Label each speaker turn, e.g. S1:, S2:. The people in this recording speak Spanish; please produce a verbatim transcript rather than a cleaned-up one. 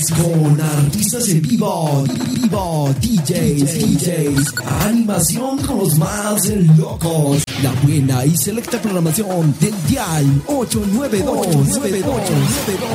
S1: con artistas en vivo, vivo, D Js, D Js, animación con los más locos, la buena y selecta programación del Dial ocho nueve dos nueve dos nueve dos.